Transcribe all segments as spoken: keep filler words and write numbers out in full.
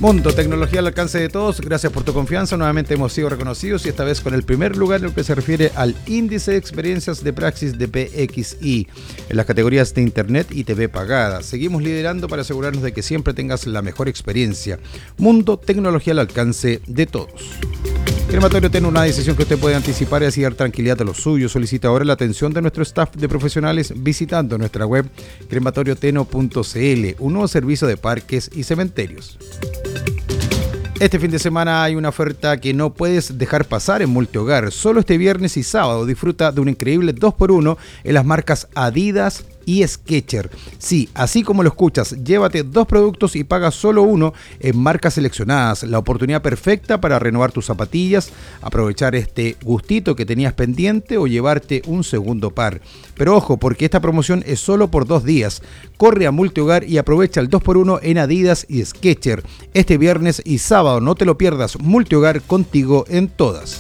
Mundo, tecnología al alcance de todos. Gracias por tu confianza. Nuevamente hemos sido reconocidos y esta vez con el primer lugar en lo que se refiere al índice de experiencias de Praxis de P X I en las categorías de Internet y T V pagada. Seguimos liderando para asegurarnos de que siempre tengas la mejor experiencia. Mundo, tecnología al alcance de todos. Crematorio Teno, una decisión que usted puede anticipar y así dar tranquilidad a los suyos. Solicita ahora la atención de nuestro staff de profesionales visitando nuestra web crematorio teno punto c l, un nuevo servicio de parques y cementerios. Este fin de semana hay una oferta que no puedes dejar pasar en Multihogar. Solo este viernes y sábado disfruta de un increíble dos por uno en las marcas Adidas y Skechers. Sí, así como lo escuchas, llévate dos productos y paga solo uno en marcas seleccionadas. La oportunidad perfecta para renovar tus zapatillas, aprovechar este gustito que tenías pendiente o llevarte un segundo par. Pero ojo, porque esta promoción es solo por dos días. Corre a Multihogar y aprovecha el dos por uno en Adidas y Skechers. Este viernes y sábado, no te lo pierdas. Multihogar, contigo en todas.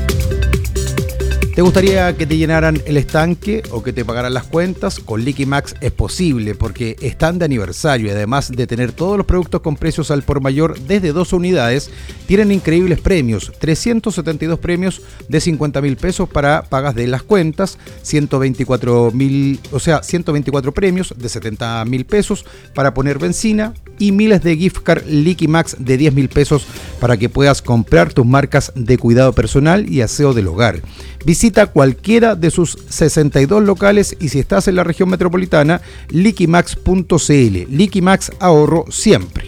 ¿Te gustaría que te llenaran el estanque o que te pagaran las cuentas? Con Liquimax es posible porque están de aniversario y además de tener todos los productos con precios al por mayor desde dos unidades, tienen increíbles premios. trescientos setenta y dos premios de cincuenta mil pesos para pagas de las cuentas, ciento veinticuatro mil, o sea, ciento veinticuatro premios de setenta mil pesos para poner benzina y miles de gift card Liquimax de diez mil pesos para que puedas comprar tus marcas de cuidado personal y aseo del hogar. Visita cualquiera de sus sesenta y dos locales y si estás en la región metropolitana, liquimax punto c l. Liquimax, ahorro siempre.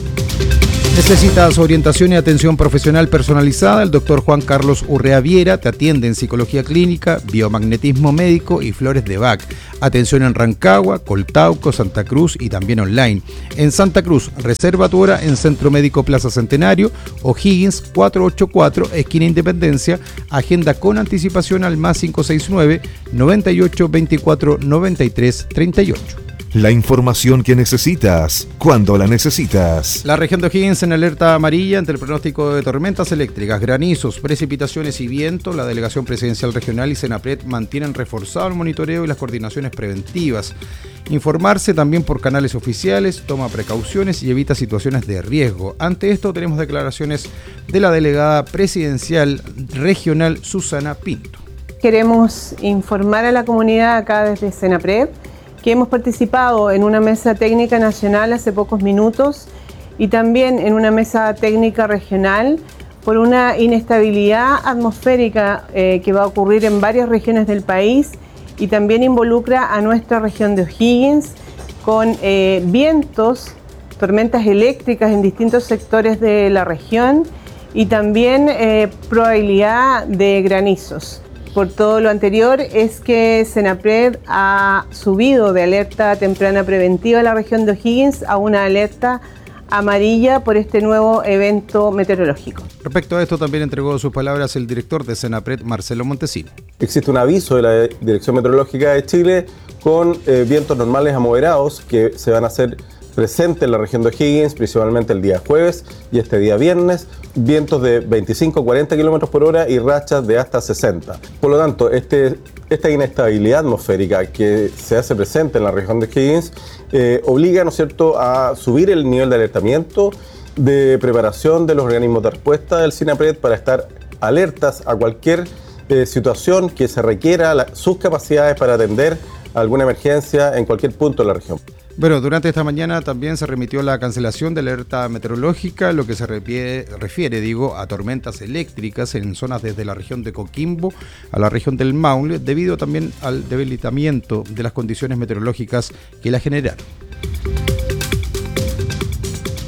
¿Necesitas orientación y atención profesional personalizada? El doctor Juan Carlos Urrea Viera te atiende en psicología clínica, biomagnetismo médico y flores de Bach. Atención en Rancagua, Coltauco, Santa Cruz y también online. En Santa Cruz, reserva tu hora en Centro Médico Plaza Centenario, O'Higgins cuatrocientos ochenta y cuatro, esquina Independencia. Agenda con anticipación al más cinco seis nueve, noventa y ocho, veinticuatro, noventa y tres, treinta y ocho. La información que necesitas, cuando la necesitas. La región de O'Higgins en alerta amarilla ante el pronóstico de tormentas eléctricas, granizos, precipitaciones y viento. La Delegación Presidencial Regional y Senapred mantienen reforzado el monitoreo y las coordinaciones preventivas. Informarse también por canales oficiales, toma precauciones y evita situaciones de riesgo. Ante esto tenemos declaraciones de la delegada presidencial regional Susana Pinto. Queremos informar a la comunidad acá desde Senapred que hemos participado en una mesa técnica nacional hace pocos minutos y también en una mesa técnica regional por una inestabilidad atmosférica eh, que va a ocurrir en varias regiones del país y también involucra a nuestra región de O'Higgins con eh, vientos, tormentas eléctricas en distintos sectores de la región y también eh, probabilidad de granizos. Por todo lo anterior es que Senapred ha subido de alerta temprana preventiva a la región de O'Higgins a una alerta amarilla por este nuevo evento meteorológico. Respecto a esto también entregó sus palabras el director de Senapred, Marcelo Montesino. Existe un aviso de la Dirección Meteorológica de Chile con eh, vientos normales a moderados que se van a hacer presentes en la región de O'Higgins, principalmente el día jueves y este día viernes, vientos de veinticinco a cuarenta kilómetros por hora y rachas de hasta sesenta. Por lo tanto, este, esta inestabilidad atmosférica que se hace presente en la región de O'Higgins eh, obliga, ¿no es cierto?, a subir el nivel de alertamiento, de preparación de los organismos de respuesta del Senapred para estar alertas a cualquier eh, situación que se requiera la, sus capacidades para atender alguna emergencia en cualquier punto de la región. Bueno, durante esta mañana también se remitió la cancelación de la alerta meteorológica, lo que se refiere, refiere, digo, a tormentas eléctricas en zonas desde la región de Coquimbo a la región del Maule, debido también al debilitamiento de las condiciones meteorológicas que la generaron.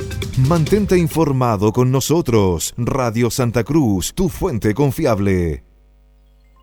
Mantente informado con nosotros. Radio Santa Cruz, tu fuente confiable.